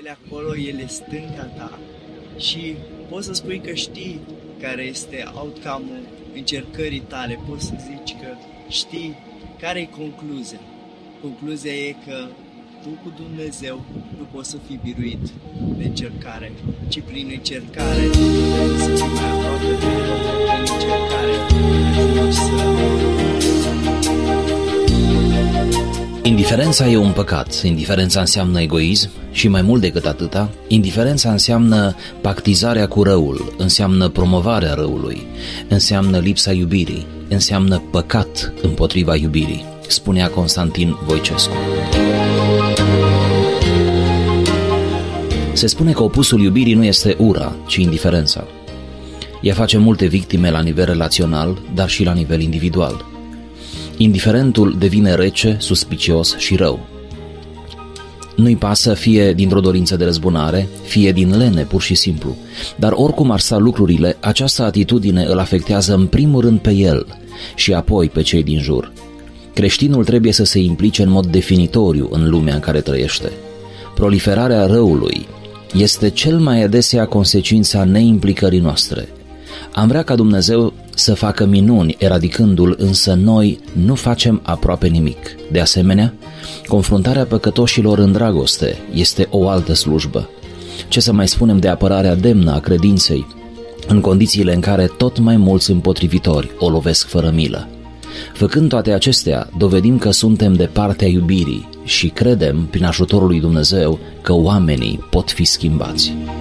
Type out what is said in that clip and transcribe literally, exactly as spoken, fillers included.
ele acolo, ele stânca ta și poți să spui că știi care este outcome-ul încercării tale, poți să zici că știi care e concluzia. Concluzia e că tu cu Dumnezeu nu poți să fii biruit de încercare, ci prin încercare să fii mai aproape de El, prin încercare ajungi să... Indiferența e un păcat, indiferența înseamnă egoism și mai mult decât atâta, indiferența înseamnă pactizarea cu răul, înseamnă promovarea răului, înseamnă lipsa iubirii, înseamnă păcat împotriva iubirii, spunea Constantin Voicescu. Se spune că opusul iubirii nu este ura, ci indiferența. Ea face multe victime la nivel relațional, dar și la nivel individual. Indiferentul devine rece, suspicios și rău. Nu-i pasă fie dintr-o dorință de răzbunare, fie din lene pur și simplu, dar oricum ar sta lucrurile, această atitudine îl afectează în primul rând pe el și apoi pe cei din jur. Creștinul trebuie să se implice în mod definitoriu în lumea în care trăiește. Proliferarea răului este cel mai adesea consecința neimplicării noastre. Am vrea ca Dumnezeu să facă minuni eradicându-l, însă noi nu facem aproape nimic. De asemenea, confruntarea păcătoșilor în dragoste este o altă slujbă. Ce să mai spunem de apărarea demnă a credinței, în condițiile în care tot mai mulți împotrivitori o lovesc fără milă. Făcând toate acestea, dovedim că suntem de partea iubirii și credem, prin ajutorul lui Dumnezeu, că oamenii pot fi schimbați.